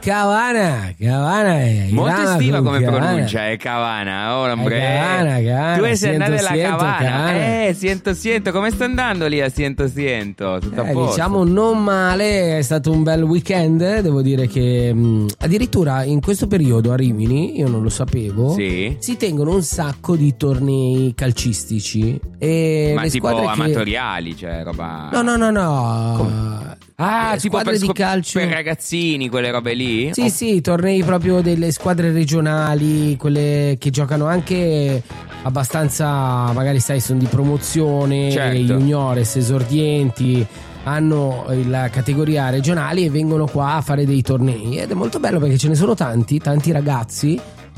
Cavana molto estiva come Cavana. pronuncia, è Cavana. Oh, Cavana. Tu sei andato alla Cavana. Cavana. Siento. Come sta andando lì a Siento? Tutto a posto? Diciamo non male, è stato un bel weekend. Devo dire che addirittura in questo periodo a Rimini, io non lo sapevo, Sì. si tengono un sacco di tornei calcistici. E Ma le tipo squadre amatoriali, cioè roba... No. Ah, Le tipo squadre di calcio per ragazzini, quelle robe lì? Sì, tornei proprio delle squadre regionali, quelle che giocano anche abbastanza, magari sai, sono di promozione, Certo. juniores, esordienti, hanno la categoria regionali e vengono qua a fare dei tornei ed è molto bello perché ce ne sono tanti ragazzi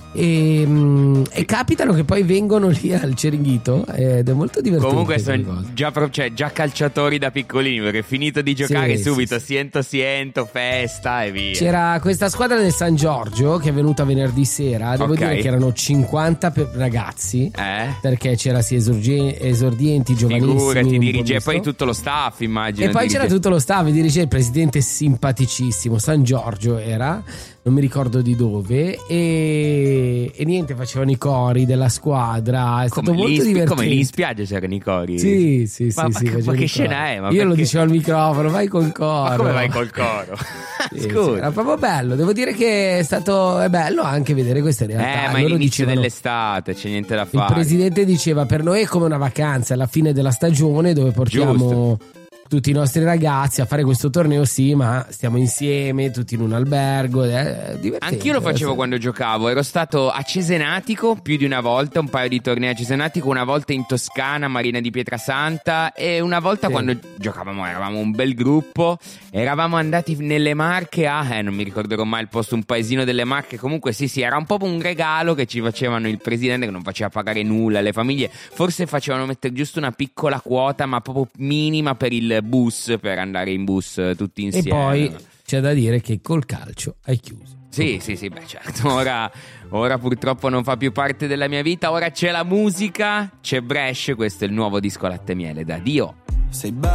e capitano che poi vengono lì al Ceringhito ed è molto divertente. Comunque sono già calciatori da piccolini, perché finito di giocare subito Siento, festa e via. C'era questa squadra del San Giorgio che è venuta venerdì sera. Devo dire che erano 50 ragazzi, perché c'era sia esordienti, giovanissimi, figurati, dirige, poi tutto lo staff, immagino. E poi c'era tutto lo staff, dirige il presidente simpaticissimo, San Giorgio era, non mi ricordo di dove, e niente, facevano i cori della squadra, è stato molto divertente. Come lì in spiaggia c'erano i cori? Sì. Ma che scena è? Io lo dicevo al microfono, vai col coro. Ma come vai col coro? Scusa. Era proprio bello, devo dire che è bello anche vedere queste realtà. Ma all'inizio dell'estate c'è niente da fare. Il presidente diceva: per noi è come una vacanza alla fine della stagione dove portiamo tutti i nostri ragazzi a fare questo torneo, sì, ma stiamo insieme tutti in un albergo, è divertente. Anch'io lo facevo quando giocavo, ero stato a Cesenatico più di una volta, un paio di tornei a Cesenatico, una volta in Toscana, Marina di Pietrasanta, e una volta quando giocavamo, eravamo un bel gruppo, eravamo andati nelle Marche non mi ricorderò mai il posto, un paesino delle Marche, comunque sì, era un po' un regalo che ci facevano il presidente, che non faceva pagare nulla alle famiglie, forse facevano mettere giusto una piccola quota, ma proprio minima per il bus, per andare in bus tutti insieme. E poi c'è da dire che col calcio hai chiuso. Sì, beh certo, ora purtroppo non fa più parte della mia vita, ora c'è la musica, c'è Brescia, questo è il nuovo disco Latte Miele da Dio.